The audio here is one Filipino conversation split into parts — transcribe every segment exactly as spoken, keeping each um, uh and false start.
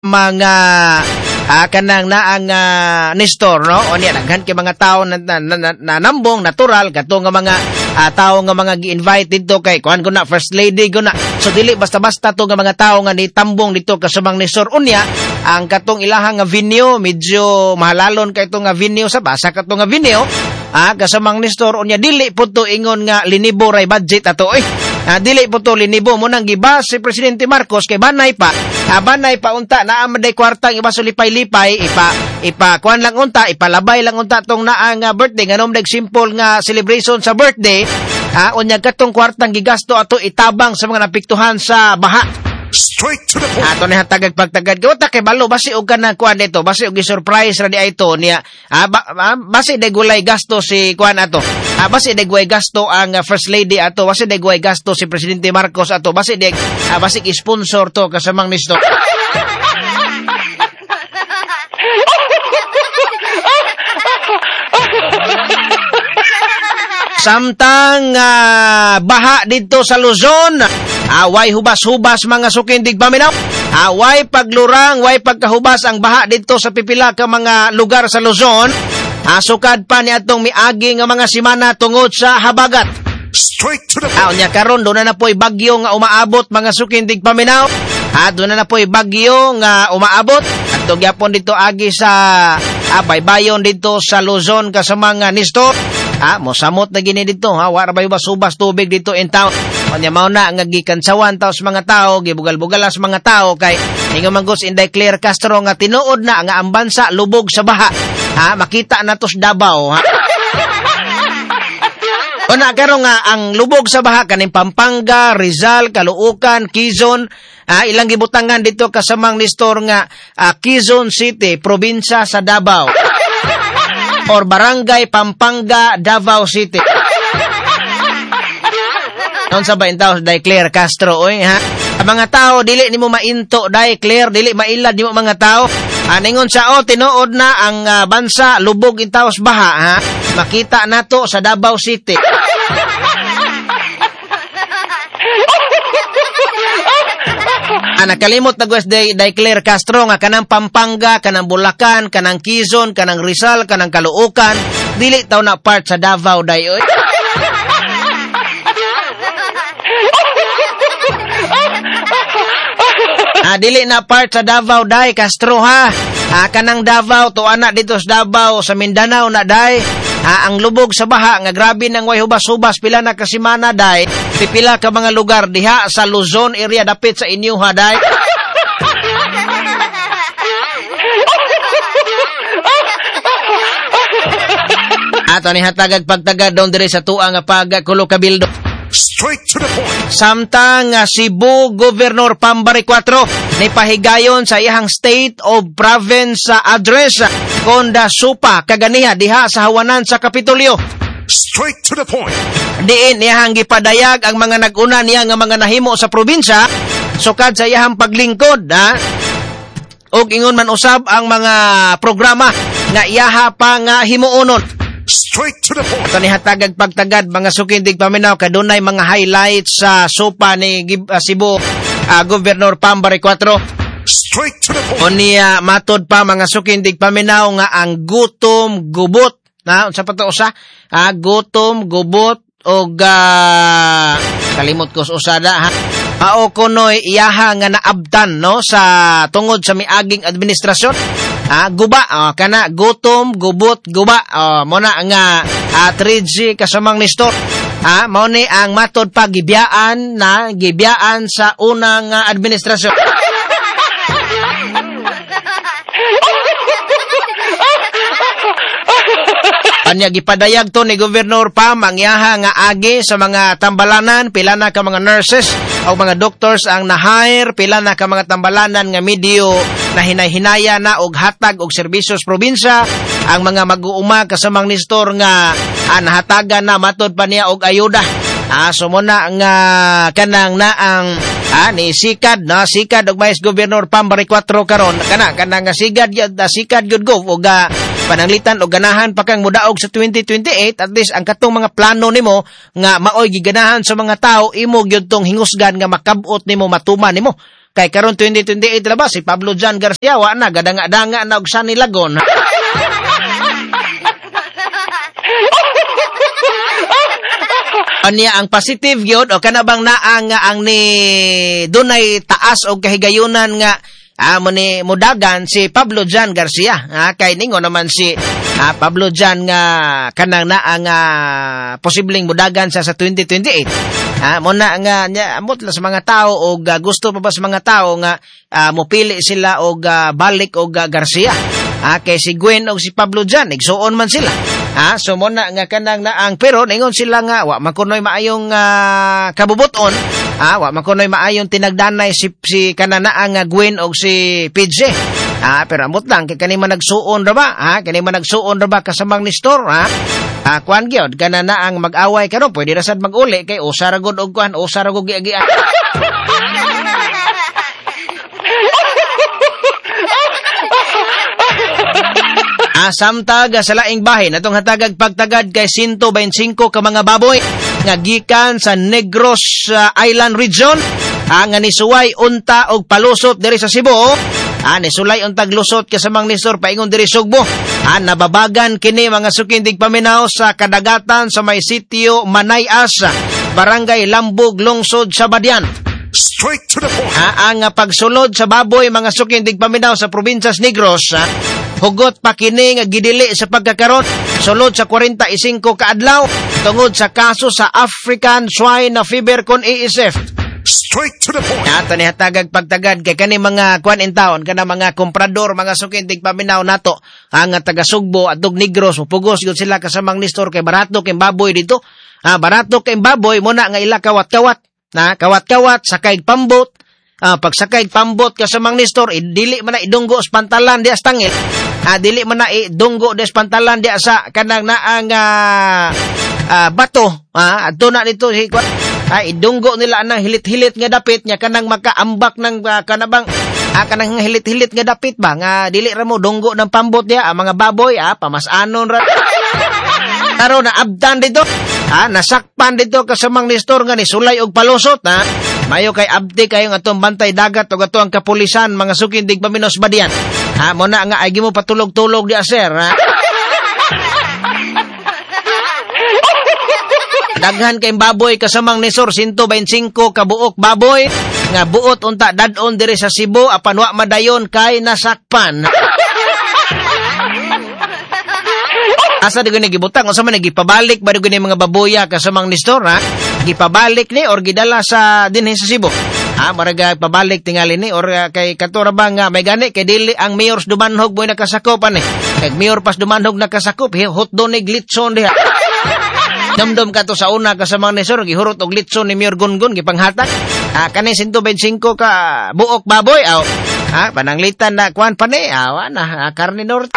mga uh, kanang naang uh, Nestor, no? O niya, naghan kay mga tao na, na, na, na, na nambong, natural, kato nga mga uh, tao nga mga gi-invite dito kay, kuhan ko na, First Lady ko na. So, dili basta-basta to nga mga tao nga nitambong dito kasumang Nestor. Unya, ang katong ilahang nga venue, medyo mahalalon kay ito nga venue sa basa katong nga venue, ah, kasamang Nestor, unya, dili po to ingon nga linibo ray budget ato, eh. Ah, dili po to linibo mo nang giba si Presidente Marcos kay banay pa, ah, banay pa unta na amaday kwartang iba sulipay-lipay, ipa, ipa, kuhan lang unta, ipalabay lang unta tong naang uh, birthday, nga nung simple nga celebration sa birthday, ah, unya, katong kwartang gigasto ato itabang sa mga napiktuhan sa baha. Straight to the point. Ato ni hatagag pagtagad ko ta kay balo basi og kanang kuan dito, basi og gi-surprise ra di ito niya. Ah, ba, ah, basi degulay gasto si kuan ato. Ah, basi degway gasto ang uh, First Lady ato, basi degway gasto si Presidente Marcos ato, basi deg ah, basi i-sponsor to kasamang Nestor. Samtang uh, baha dito sa Luzon, away hubas-hubas mga sukindig paminaw. Away paglurang, way pagkahubas ang baha dito sa pipila ka mga lugar sa Luzon. Asukad pa ni atong miagi nga mga simana tungod sa habagat. Straight to the point. Ah, unya karon do na na po'y bagyo nga umaabot mga sukindig paminaw. Ha, do na na po'y bagyo nga umaabot. At gyapon dito agi sa ah, baybayon dito sa Luzon kasama nga Nestor. Ah, mosamot na gini dito, ha, wala ba subas tubig dito in town. Kanya mao na nga gikansawan taos mga tao, gibugal-bugalas mga tao kay ingon manggos Inday Claire Castro nga tinuod na nga ang bansa lubog sa baha. Ha, makita na tos Davao, ha. Una karon nga ang lubog sa baha kaning Pampanga, Rizal, Caloocan, Quezon, ah, ilang gibutangan dito kasamang Nestor nga ah, Quezon City, probinsya sa Davao. Or Barangay Pampanga, Davao City. Noon sa ba intaw Day Claire Castro, oy, ha? Ang mga tao dili nimo mainto Day Claire, dili mailad nimo mga tao. Aningon sa o tinuod na ang uh, bansa lubog intaw sa baha, ha? Makita nato sa Davao City. Ah, nakalimot na guys Day, Day Claire Castro nga kanang Pampanga, kanang Bulacan, kanang Quezon, kanang Rizal, kanang Caloocan, dili taw na part sa Davao day oy. Ah, dili na part sa Davao day Castro, ha. Ah, kanang Davao to ana dito sa Davao sa Mindanao na day. Ah, ang lubog sa baha nga grabe nang way hubas-hubas pila na kasimana day, pipila ka mga lugar diha sa Luzon area dapit sa inyo ha day. Ato ni hatagag pagtagad doon dire sa tuang nga pagkulo kabildo. Straight to the point. Samtang uh, Cebu Governor Pambari four ni pahigayon sa iyang State of Province uh, address konda supa kaganiha diha sa hawanan sa Kapitolyo. Straight to the point. Diin iyang gipadayag ang mga nag-una niya nga mga nahimo sa probinsya sukad sa iyang paglingkod, ha? Og ingon man usab ang mga programa nga iyaha pa nga himuonon. Straight to the point. Ito ni hatagag pagtagad mga sukindig paminaw kadunay mga highlights sa supa ni uh, Cebu uh, Governor Pambari four. Straight to the point. O niya matod pa mga sukindig paminaw nga ang gutom gubot na unsa pa to usa? Ah, gutom gubot og uh, kalimot ko usada, ha. Mao kunoy iyaha nga naabtan no sa tungod sa miaging administrasyon. Ah, guba, oh, kana gutom, gubot, guba. Oh, mo na nga ah, three G kasamang Nestor. Ah, mao ni ang matod pa gibiyaan na gibiyaan sa unang uh, administrasyon. Anya gipadayag to ni Governor Pam ang iyaha nga agi sa mga tambalanan, pila na ka mga nurses o mga doctors ang na-hire, pila na ka mga tambalanan nga medyo na hinay-hinaya na og hatag og serbisyo sa probinsya, ang mga mag-uuma kasamang Nestor nga ah, nahatagan na matod pa niya og ayuda. Ah, so muna nga kanang na ang ah, ni sikad na sikad og Vice Governor Pambari four karon kana kanang nga sigad yun, sikad gyud go og uh, pananglitan o ganahan pa kang mudaog sa twenty twenty-eight, at least ang katong mga plano nimo nga maoy giganahan sa mga tao, imo gyud tong hingusgan nga makabot nimo, matuman nimo. Kay karon twenty twenty-eight na ba si Pablo John Garcia wa na gadanga-danga na og Sunny Lagon. Anya ang positive gyud o kana bang naang nga ang ni dunay taas og kahigayunan nga amo ni mudagan si Pablo John Garcia. Ah, kay ningo naman si ah, Pablo John nga kanang naang uh, posibleng mudagan sa sa twenty twenty-eight. Ah, mo na nga nya amot la sa mga tao og uh, gusto pa ba sa mga tao nga uh, mopili sila og uh, balik og uh, Garcia. Ah, kay si Gwen og si Pablo John igsuon man sila. Ah, so mo na nga kanang naang pero ningon sila nga wa makunoy maayong uh, kabubuton. Ah, wa makunoy maayong tinagdanay si si kanang naang uh, Gwen og si P J. Ah, pero amot lang kay kani man nagsuon ra ba? Ah, kani man nagsuon ra ba kasamang ni store, ha? Ah, kuan gyud kana naang mag-away karon pwede ra sad mag-uli kay usa ra gud og kuan, usa ra gud gi-agi. Asamtag sa laing bahin atong hatagag pagtagad kay one hundred twenty-five ka mga baboy nga gikan sa Negros uh, Island region ang nga nisuway unta og palusot diri sa Cebu. Ah, nisulay untag lusot kasamang nisor paingon diri Sugbo. Ah, nababagan kini mga sukindig paminaw sa kadagatan sa may sitio Manayas, Barangay Lambog, Lungsod sa Badian. Straight to the point. Ah, ang pagsulod sa baboy mga sukindig paminaw sa probinsyas Negros, ah, hugot pa kini nga gidili sa pagkakaron sulod sa forty-five ka adlaw tungod sa kaso sa African Swine Fever kon A S F. Straight to the point. Ato ni hatagag pagtagad kay kani mga kuan in town kana mga komprador mga sukindig paminaw nato ang taga Sugbo at Negros mupugos gyud sila kasamang nistor kay barato kay baboy dito. Ah, barato kay baboy mo na nga ila kawat-kawat na kawat-kawat sakay pambot. Ah, pagsakay pambot kasamang nistor dili man na idunggo sa pantalan diya sa tangil. Ah, dili man na idunggo des pantalan diya sa kanang naang uh, uh, bato. Ah, adto na dito si ay idunggo nila anang hilit-hilit nga dapit nya kanang makaambak ng uh, kanabang ah, kanang hilit-hilit nga dapit ba nga dili ra mo dunggo ng pambot diya ah, mga baboy ah pamasanon ra. Taro na abdan dito. Ah, nasakpan dito kasamang nistor nga ni sulay og palusot ha. Mayo kay abdi kayo nga atong bantay dagat o gato ang kapulisan mga sukindig paminos badian. Ha, mo na nga ay gimo patulog-tulog di aser ha. Daghan kay baboy kasamang nisor one hundred twenty-five ka buok baboy nga buot unta dadon diri sa Cebu apan wa madayon kay nasakpan. Asa di ko nagibutang, o sa man nagipabalik ba di ko ni mga baboya kasamang nistor, ha? Gipabalik ni or gidala sa dinhi sa Cebu. Ha, maraga pabalik tingali ni or uh, kay katora ba nga may gani kay dili ang mayor dumanhog boy nakasakopan ni. Kay mayor pas dumanhog nakasakop, hotdog ni glitson diha. Damdom ka to sa una kasamang nistor, gihurot og litson ni Mayor Gungun gipanghatag. Ah, kani one hundred twenty-five ka buok baboy aw. Ha, pananglitan na kuan pa ni, awa na karne norte.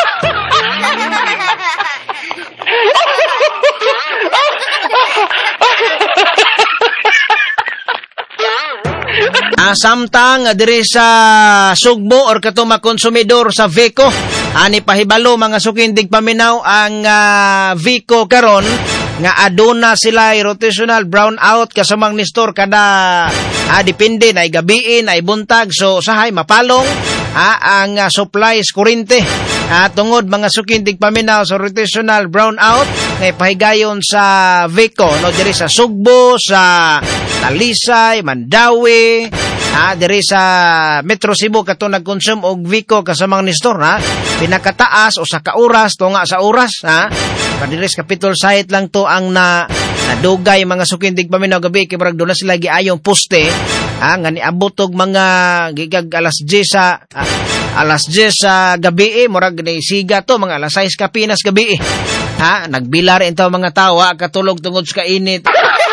Ah, samtang diri sa Sugbo or kato makonsumidor sa Vico, ani pahibalo mga sukindig paminaw ang uh, Vico karon nga aduna sila rotational brownout kasamang nistor kada ah, depende na gabiin ay buntag so sahay mapalong ah, ang uh, supplies kurente. Ah, tungod mga sukindig paminaw sa rotational brownout ngay pahigayon sa Vico no diri sa Sugbo, sa Talisay, Mandawi, ah, diri sa Metro Cebu kato nagkonsume og Vico kasamang nistor ha. Pinakataas o sa kauras to nga sa oras ha. Padiri sa Capitol site lang to ang na nadugay mga sukindig paminaw gabi kay brag do na sila giayong poste ha nga niabot og mga gigag alas ten sa ah, alas ten sa gabi eh, murag ni siga to mga alas sais kapinas gabi eh. Ha nagbilar entaw mga tao ha, katulog tungod sa kainit.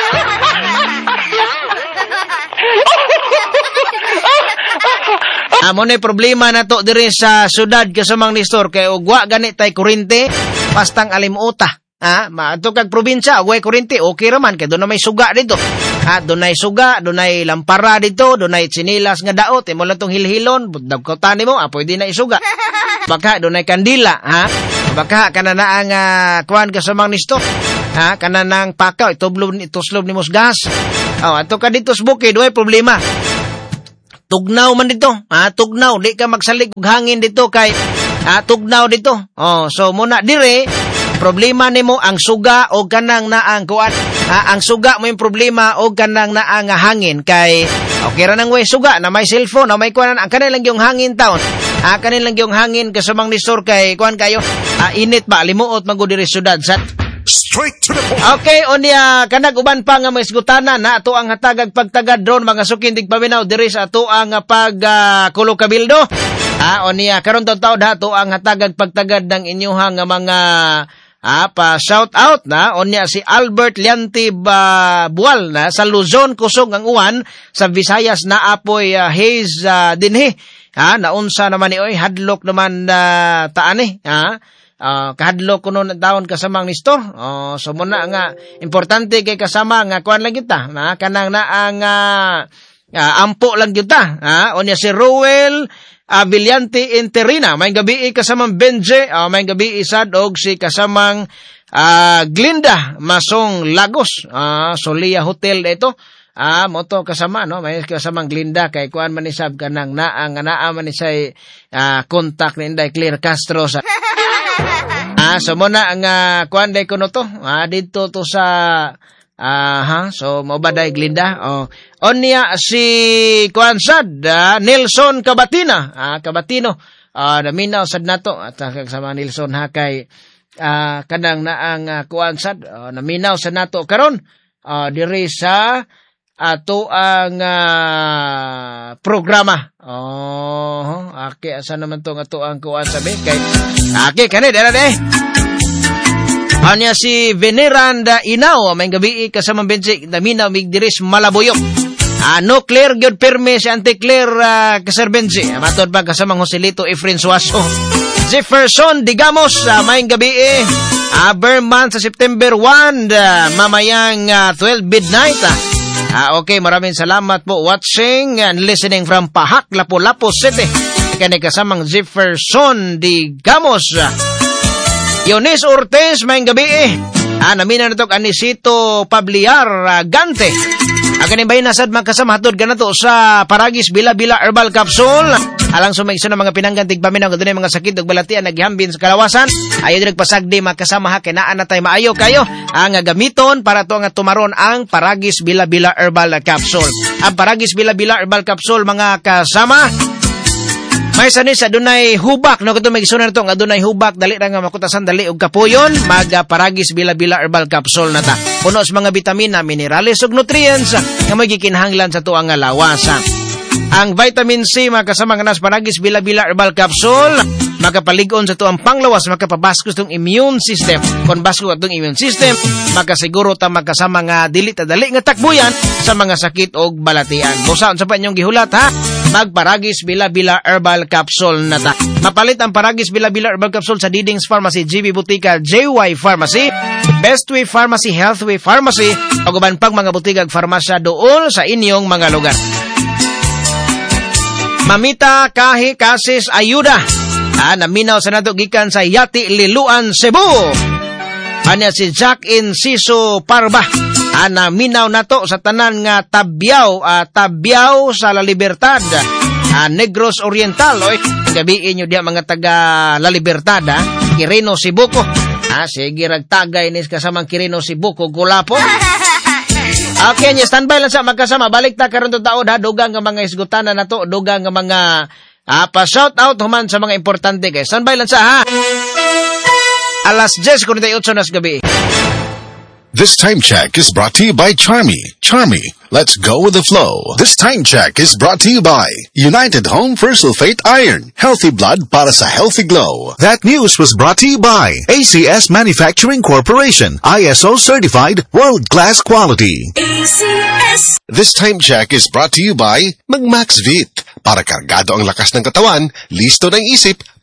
Amo na problema na to diri sa syudad kasamang nistor kay ugwa gani tay kurente pastang alimuta. Ha, maato kag probinsya, way kurente, okay ra man kay do na may suga dito. Ha, dunay suga, dunay lampara dito, dunay tsinilas nga daot, imo lang tong hilhilon, dagkotan nimo, ah, pwede na isuga. Baka dunay kandila, ha? Baka kana na ang uh, kuan kasamang nisto. Ha, kana nang pakaw, itublob ituslob ni musgas. Oh, ato ka dito sa bukid, way problema. Tugnaw man dito, ha, tugnaw, di ka magsalig og hangin dito kay ha, tugnaw dito. Oh, so muna dire, problema nimo ang suga o kanang naang kuan. Ha, ang suga mo yung problema o kanang naang hangin kay okay ra nang way suga na may cellphone, na may kuan ang kanilang yung hangin taon. Ha, kanilang yung hangin kasamang nisor kay kuan kayo. Ha, init ba limuot magud diri syudad sa Straight to the point. okay, onya kanag uban pa nga mga isgutana na ato ang hatagag pagtagad drone mga sukindig paminaw diri sa ato ang pag uh, kulo kabildo. Ah, onya karon taw-taw da ato ang hatagag pagtagad ng inyuhang mga ah, pa shout out na onya si Albert Lianti uh, Bual na sa Luzon kusog ang uwan sa Visayas na apoy uh, haze uh, dinhi. Ha, naunsa naman ni oy hadlok naman uh, taani, ha? Uh, kahadlo kuno na daon kasamang nisto. Uh, so muna nga importante kay kasama nga kuan lang kita na kanang na ang uh, uh, ampo lang kita. Ha, onya si Ruel uh, Villanti Interina, may gabi kasamang Benje, uh, may gabi isad og si kasamang uh, Glinda Masong Lagos, uh, Solia Hotel ito. Ah, moto kasama no, may kasamang Glinda kay kuan man isab kanang naa nga naa man isay uh, contact ni Inday Claire Castro sa ah, so muna ang uh, kuan day kuno to. Ah, dito to sa ah, ha, so mobaday Glinda. Oh. Onya si kuan sad uh, Nelson Cabatina, ah, Cabatino. Ah, naminaw sad nato at uh, kasama Nelson ha kay ah, kanang naang uh, kuan sad uh, naminaw sad nato karon uh, diri sa ato ang uh, programa. Oh, okay, asa naman to nga to ang kuan sabi kay okay kani dara de. Anya si Veneranda Inaw, may gabi kasama bensi naminaw mig diris Malabuyok. Ano clear gyud perme si Ante Claire uh, kaserbensi. Matod pa kasama Joselito Efren Suaso. Jefferson Digamos, uh, may gabi eh. Uh, Berman sa September first, uh, mamayang uh, twelve midnight. Uh. Ah, okay, maraming salamat po watching and listening from Pahak, Lapu-Lapu City. Kani kasamang Jefferson Digamos. Yonis Ortiz, may gabi eh. Ah, namina na ito Anisito Pabliar uh, Gante. Ang kanibay nasad magkasama hatod ka na to sa Paragis Bila-Bila Herbal Capsule. Alang sumaigso ng mga pinanggantig paminaw, gado na mga sakit o balatian, naghihambin sa kalawasan. Ayaw din nagpasagdi, makasama ha, kinaan na tayo maayo kayo. Ang gamiton para to nga tumaron ang Paragis Bila-Bila Herbal Capsule. Ang Paragis Bila-Bila Herbal Capsule, mga kasama, may sanis adunay hubak, no, kato may isunan ito, adunay hubak, dali na nga makutasan, dali og kapuyon, mag Paragis Bila-Bila Herbal Capsule na ta. Puno sa mga vitamina, minerales ug nutrients, nga magikinahanglan sa tuang nga lawasan. Ang vitamin C, makasama nga nas Paragis Bila-Bila Herbal Capsule, makapaligon sa tuang panglawas, makapabaskos itong immune system. Kung basko itong immune system, makasiguro ta makasama nga dili ta dali nga takbuyan sa mga sakit o balatian. Busaon sa pa inyong gihulat ha, mag Paragis Bila-Bila Herbal Capsule na ta. Mapalit ang Paragis Bila-Bila Herbal Capsule sa Didings Pharmacy, G B Butika, J Y Pharmacy, Bestway Pharmacy, Healthway Pharmacy, o guban pang mga butigag farmasya doon sa inyong mga lugar. Mamita Kahi Kasis Ayuda. Ah, naminaw sa nato gikan sa Yati Liluan, Cebu. Anya si Jack Inciso Parba. Ah, naminaw nato sa tanan nga Tabyaw, ah, Tabyaw sa La Libertad. Ah, Negros Oriental. Oy, gabiin nyo diya mga taga La Libertad, ah. Quirino Sibuco. Ah, sige ragtagay nis kasamang Quirino Sibuco, Gulapo. Okay, niya standby lang sa magkasama. Balik ta karon to taod ha, dugang nga mga isgutana na to, dugang nga mga ah, pa shout out human sa mga importante guys. Standby lang sa ha. Alas diyes kung tayo otso nas gabi. This time check is brought to you by Charmy. Charmy, let's go with the flow. This time check is brought to you by United Home for Sulfate Iron. Healthy blood para sa healthy glow. That news was brought to you by A C S Manufacturing Corporation. I S O certified world-class quality. A C S. This time check is brought to you by Magmax Vit. Para kargado ang lakas ng katawan, listo ng isip,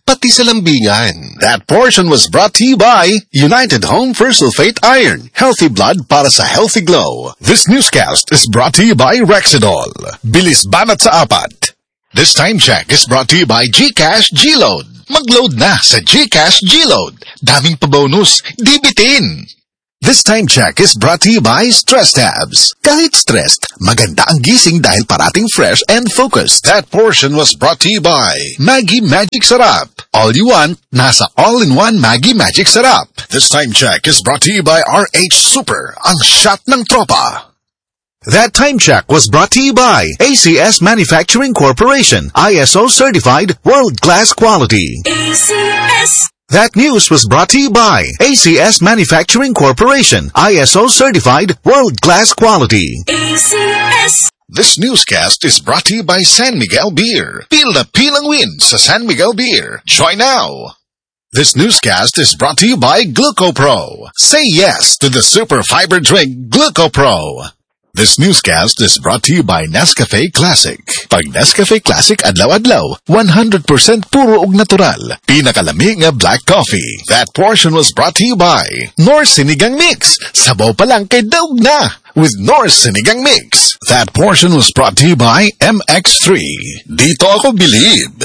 pati sa lambingan. That portion was brought to you by United Home for Sulfate Iron. Healthy blood para sa healthy glow. This newscast is brought to you by Rexidol. Bilis banat sa apat. This time check is brought to you by GCash G-Load. Mag-load na sa GCash G-Load. Daming pa-bonus, di bitin. This time check is brought to you by Stress Tabs. Kahit stressed, maganda ang gising dahil parating fresh and focused. That portion was brought to you by Maggie Magic Sarap. All you want, nasa all-in-one Maggie Magic Sarap. This time check is brought to you by R H Super, ang shot ng tropa. That time check was brought to you by A C S Manufacturing Corporation, I S O certified world-class quality. A C S. That news was brought to you by A C S Manufacturing Corporation, I S O certified world-class quality. A C S. This newscast is brought to you by San Miguel Beer. Peel na peel ang win sa San Miguel Beer. Join now! This newscast is brought to you by GlucoPro. Say yes to the super fiber drink GlucoPro. This newscast is brought to you by Nescafe Classic. Pag Nescafe Classic adlaw-adlaw, one hundred percent puro ug natural. Pinakalami nga black coffee. That portion was brought to you by North Sinigang Mix. Sabaw pa lang kay daog na with North Sinigang Mix. That portion was brought to you by M X three. Dito ako believe.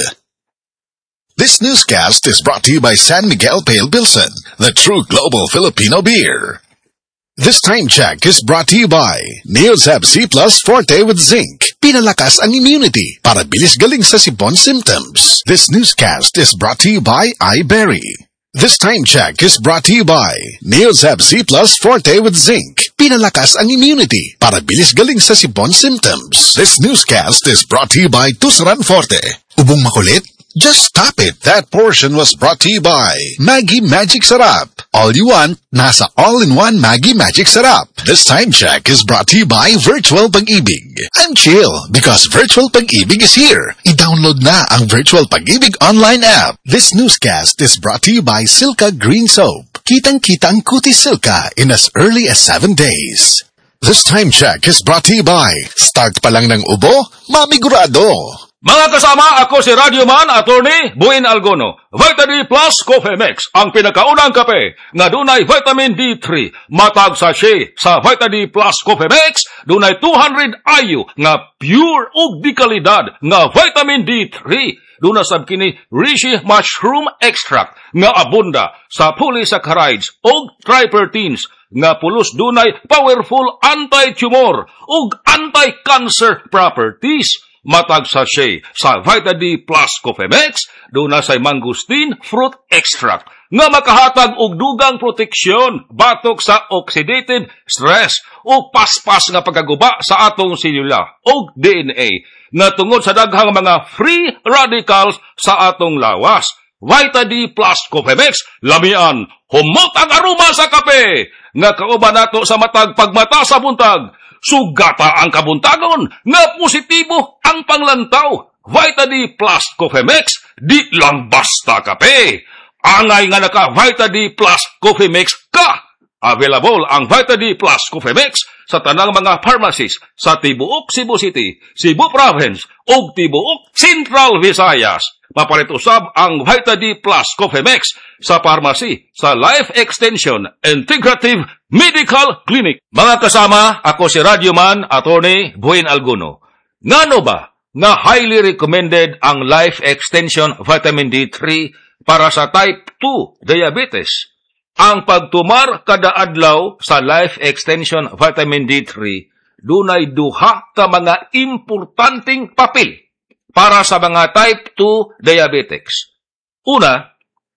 This newscast is brought to you by San Miguel Pale Pilsen, the true global Filipino beer. This time check is brought to you by Neosab C Plus Forte with Zinc. Pinalakas ang immunity para bilis galing sa sipon symptoms. This newscast is brought to you by iBerry. This time check is brought to you by Neosab C Plus Forte with Zinc. Pinalakas ang immunity para bilis galing sa sipon symptoms. This newscast is brought to you by Tusaran Forte. Ubong makulit? Just stop it. That portion was brought to you by Maggie Magic Sarap. All you want, nasa all-in-one Maggie Magic Sarap. This time check is brought to you by Virtual Pag-ibig. I'm chill because Virtual Pag-ibig is here. I-download na ang Virtual Pag-ibig online app. This newscast is brought to you by Silka Green Soap. Kitang-kita ang kutis Silka in as early as seven days. This time check is brought to you by Start pa lang ng ubo, mamigurado. Mga kasama, ako si Radioman, Attorney Buin Algono. Vita D Plus Coffee Mix, ang pinakaunang kape nga dunay vitamin D three. Matag sachet sa Vita D Plus Coffee Mix, dunay two hundred I U nga pure ug di kalidad nga vitamin D three. Duna sab kini reishi mushroom extract nga abunda sa polysaccharides ug triterpenes nga pulos dunay powerful anti-tumor ug anti-cancer properties. Matag sachet sa Vita D Plus Coffee Mix, doon na say mangosteen fruit extract nga makahatag og dugang proteksyon batok sa oxidative stress o paspas nga pagkaguba sa atong selula o D N A nga tungod sa daghang mga free radicals sa atong lawas. Vita D Plus Coffee Mix, lamian, humot ang aroma sa kape nga kauban nato sa matag pagmata sa buntag. Sugata ang kabuntagon nga positibo ang panglantaw. Vita D Plus Coffee Mix, di lang basta kape. Angay nga naka Vita D Plus Coffee Mix ka. Available ang Vita D Plus Coffee Mix sa tanang mga pharmacies sa tibuok Cebu City, Cebu Province ug tibuok Central Visayas. Mapalit usab ang Vita D Plus Coffee Mix sa pharmacy sa Life Extension Integrative Medical Clinic. Mga kasama, ako si Radioman, Attorney Buin Algono. Ngano ba nga highly recommended ang Life Extension Vitamin D three para sa type two diabetes? Ang pagtumar kada adlaw sa Life Extension Vitamin D three dunay duha ka mga importanteng papel para sa mga type two diabetics. Una,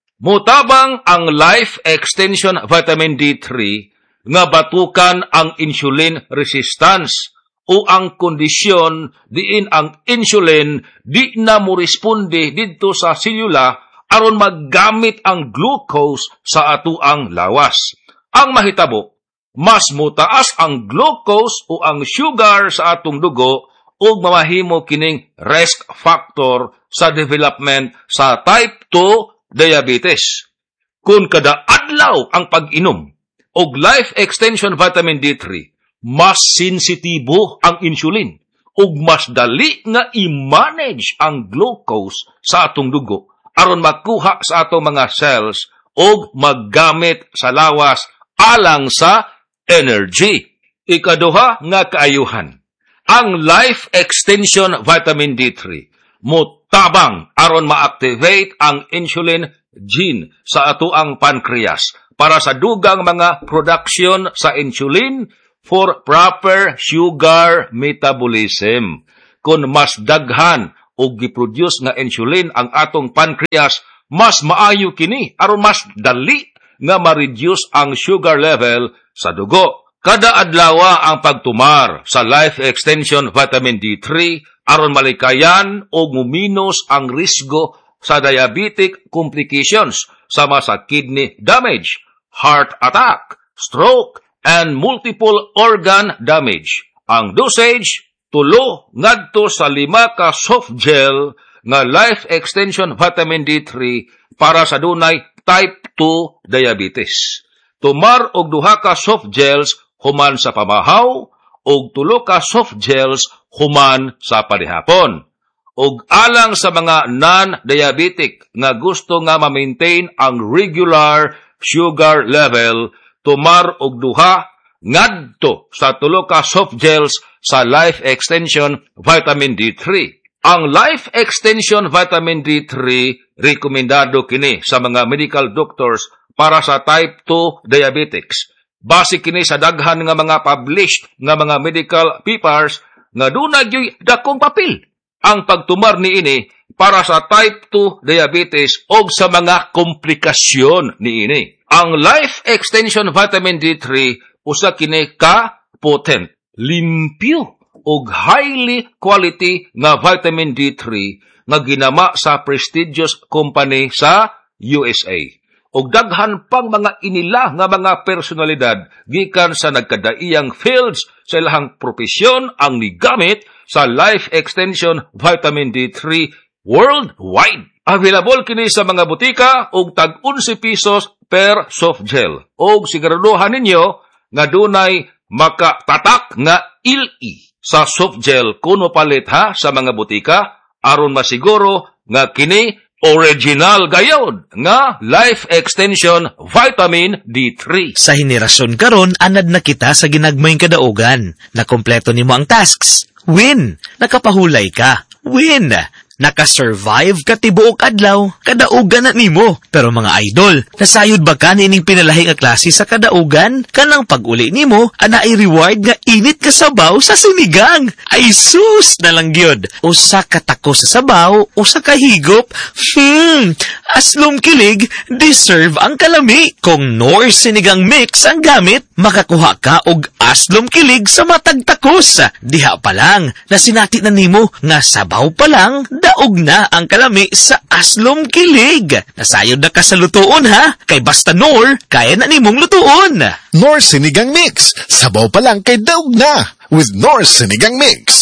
mutabang ang Life Extension Vitamin D three nga batukan ang insulin resistance o ang kondisyon diin ang insulin di na mo responde didto sa selula aron maggamit ang glucose sa atuang lawas. Ang mahitabo, mas mutaas ang glucose o ang sugar sa atong dugo ug mamahimo kining risk factor sa development sa type two diabetes. Kung kada adlaw ang pag-inom og Life Extension Vitamin D three, mas sensitibo ang insulin ug mas dali nga i-manage ang glucose sa atong dugo aron makuha sa atong mga cells o maggamit sa lawas alang sa energy. Ikaduha nga kaayuhan. Ang Life Extension Vitamin D three mutabang aron ma-activate ang insulin gene sa atoang pancreas para sa dugang mga production sa insulin for proper sugar metabolism. Kung mas daghan o giproduce nga insulin ang atong pancreas, mas maayo kini aron mas dali nga ma-reduce ang sugar level sa dugo. Kada adlaw ang pagtumar sa Life Extension Vitamin D three aron malikayan o muminos ang risgo sa diabetic complications sama sa kidney damage, heart attack, stroke, and multiple organ damage. Ang dosage tulo ngadto sa lima ka soft gel nga Life Extension Vitamin D three para sa dunay type two diabetes. Tumar og duha ka soft gels human sa pamahaw og tulo ka soft gels human sa padihapon. Og alang sa mga non-diabetic nga gusto nga ma-maintain ang regular sugar level, tumar og duha ngadto sa tulo ka soft gels sa Life Extension Vitamin D three. Ang Life Extension Vitamin D three rekomendado kini sa mga medical doctors para sa type two diabetics. Base kini sa daghan nga mga published nga mga medical papers nga dunay gyud dakong papel ang pagtumar niini para sa type two diabetes o sa mga komplikasyon niini. Ang Life Extension Vitamin D three usa kini ka potent, limpyo ug highly quality nga vitamin D three nga ginama sa prestigious company sa U S A. Og daghan pang mga inila nga mga personalidad gikan sa nagkadaiyang fields sa ilahang propesyon ang nigamit sa Life Extension Vitamin D three worldwide. Available kini sa mga butika og tag eleven pesos per soft gel. Og siguraduhan ninyo nga dunay makatatak nga L E sa soft gel kuno palit ha sa mga butika aron masiguro nga kini original gayod nga Life Extension Vitamin D three. Sa henerasyon karon, anad na kita sa ginagmayng kadaugan. Nakompleto nimo ang tasks. Win! Nakapahulay ka. Win! Nakasurvive ka tibuok adlaw. Kadaugan na nimo. Pero mga idol, nasayod ba ka nining pinalahi nga klase sa kadaugan? Kanang pag-uli nimo, ana ay reward nga init ka sabaw sa sinigang. Ay sus na lang gyud. Usa ka tako sa sabaw, usa ka higop. Hmm, aslom kilig, deserve ang kalami. Kung Nor sinigang mix ang gamit, makakuha ka og aslom kilig sa matag takos. Diha pa lang, nasinati na nimo nga sabaw pa lang, daog na ang kalami sa aslom kilig. Nasayod na ka sa lutuon ha, kay basta Nor, kaya na nimong lutuon. Nor Sinigang Mix. Sabaw pa lang kay daog na with Nor Sinigang Mix.